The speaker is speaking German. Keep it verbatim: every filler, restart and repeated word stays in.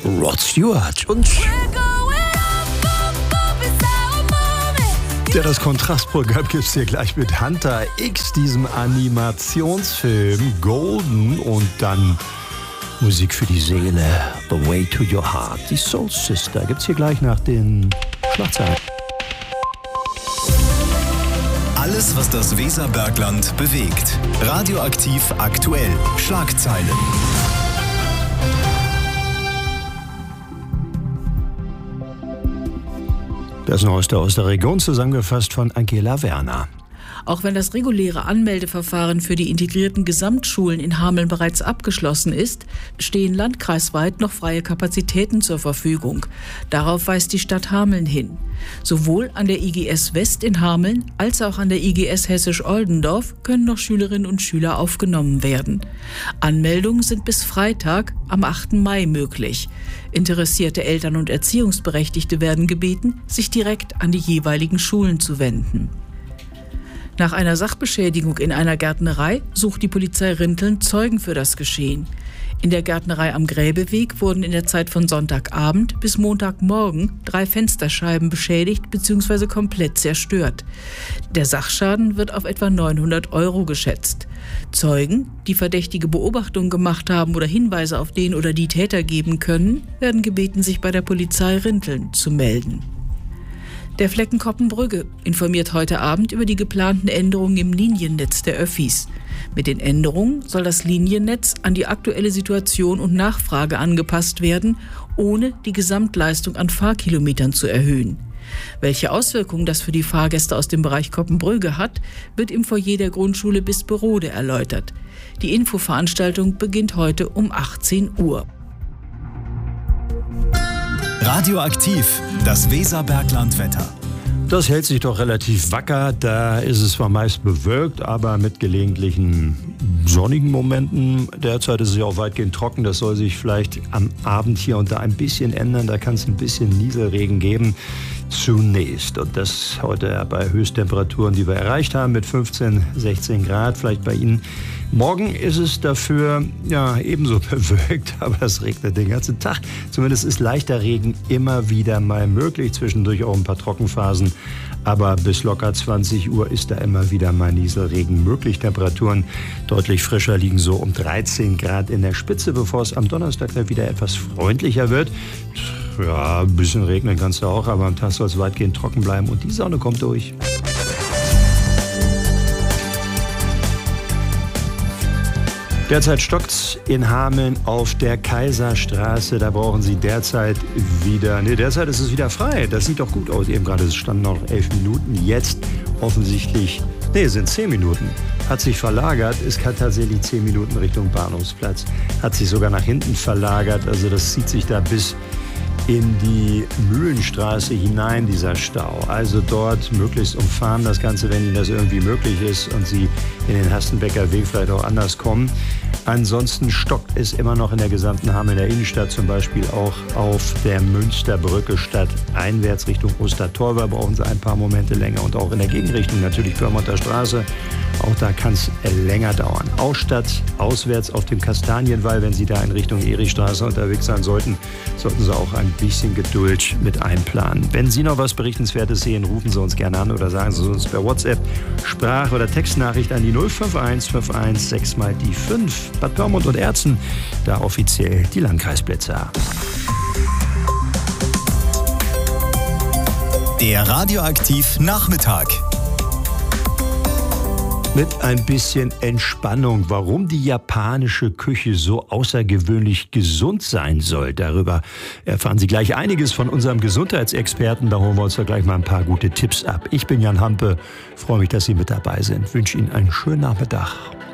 Rod Stewart. Und ja, das Kontrastprogramm gibt's hier gleich mit Hunter X, diesem Animationsfilm Golden, und dann Musik für die Seele, The Way to Your Heart, die Soul Sister, gibt's hier gleich nach den Schlagzeilen. Alles, was das Weserbergland bewegt. Radioaktiv aktuell. Schlagzeilen. Das Neueste aus der Region, zusammengefasst von Angela Werner. Auch wenn das reguläre Anmeldeverfahren für die integrierten Gesamtschulen in Hameln bereits abgeschlossen ist, stehen landkreisweit noch freie Kapazitäten zur Verfügung. Darauf weist die Stadt Hameln hin. Sowohl an der I G S West in Hameln als auch an der I G S Hessisch-Oldendorf können noch Schülerinnen und Schüler aufgenommen werden. Anmeldungen sind bis Freitag, am achten Mai möglich. Interessierte Eltern und Erziehungsberechtigte werden gebeten, sich direkt an die jeweiligen Schulen zu wenden. Nach einer Sachbeschädigung in einer Gärtnerei sucht die Polizei Rinteln Zeugen für das Geschehen. In der Gärtnerei am Gräbeweg wurden in der Zeit von Sonntagabend bis Montagmorgen drei Fensterscheiben beschädigt bzw. komplett zerstört. Der Sachschaden wird auf etwa neunhundert Euro geschätzt. Zeugen, die verdächtige Beobachtungen gemacht haben oder Hinweise auf den oder die Täter geben können, werden gebeten, sich bei der Polizei Rinteln zu melden. Der Flecken Koppenbrügge informiert heute Abend über die geplanten Änderungen im Liniennetz der Öffis. Mit den Änderungen soll das Liniennetz an die aktuelle Situation und Nachfrage angepasst werden, ohne die Gesamtleistung an Fahrkilometern zu erhöhen. Welche Auswirkungen das für die Fahrgäste aus dem Bereich Koppenbrügge hat, wird im Foyer der Grundschule Bisperode erläutert. Die Infoveranstaltung beginnt heute um achtzehn Uhr. Radioaktiv, das Weserberglandwetter. Das hält sich doch relativ wacker. Da ist es zwar meist bewölkt, aber mit gelegentlichen sonnigen Momenten. Derzeit ist es ja auch weitgehend trocken. Das soll sich vielleicht am Abend hier und da ein bisschen ändern. Da kann es ein bisschen Nieselregen geben. Zunächst. Und das heute bei Höchsttemperaturen, die wir erreicht haben, mit fünfzehn, sechzehn Grad. Vielleicht bei Ihnen. Morgen ist es dafür ja ebenso bewölkt, aber es regnet den ganzen Tag. Zumindest ist leichter Regen immer wieder mal möglich, zwischendurch auch ein paar Trockenphasen. Aber bis locker zwanzig Uhr ist da immer wieder mal Nieselregen möglich. Temperaturen deutlich frischer, liegen so um dreizehn Grad in der Spitze, bevor es am Donnerstag dann wieder etwas freundlicher wird. Ja, ein bisschen regnen kann es auch, aber am Tag soll es weitgehend trocken bleiben und die Sonne kommt durch. Derzeit stockt's in Hameln auf der Kaiserstraße. Da brauchen Sie derzeit wieder... Ne, derzeit ist es wieder frei. Das sieht doch gut aus. Eben gerade, es standen noch elf Minuten. Jetzt offensichtlich... Ne, sind zehn Minuten. Hat sich verlagert. Es kann tatsächlich zehn Minuten Richtung Bahnhofsplatz. Hat sich sogar nach hinten verlagert. Also das zieht sich da bis in die Mühlenstraße hinein, dieser Stau. Also dort möglichst umfahren das Ganze, wenn Ihnen das irgendwie möglich ist und Sie in den Hastenbecker Weg vielleicht auch anders kommen. Ansonsten stockt es immer noch in der gesamten Hamelner Innenstadt, zum Beispiel auch auf der Münsterbrücke stadteinwärts Richtung Ostertor. Da brauchen Sie ein paar Momente länger und auch in der Gegenrichtung natürlich Pyrmonter Straße. Auch da kann es länger dauern. Auch statt auswärts auf dem Kastanienwall, wenn Sie da in Richtung Erichstraße unterwegs sein sollten, sollten Sie auch ein bisschen Geduld mit einplanen. Wenn Sie noch was Berichtenswertes sehen, rufen Sie uns gerne an oder sagen Sie uns per WhatsApp Sprach- oder Textnachricht an die null fünf eins fünf eins sechs mal die fünf. Bad Pyrmont und Erzen, da offiziell die Landkreisblitzer. Der Radioaktiv Nachmittag. Mit ein bisschen Entspannung, warum die japanische Küche so außergewöhnlich gesund sein soll. Darüber erfahren Sie gleich einiges von unserem Gesundheitsexperten. Da holen wir uns da gleich mal ein paar gute Tipps ab. Ich bin Jan Hampe, freue mich, dass Sie mit dabei sind. Ich wünsche Ihnen einen schönen Nachmittag.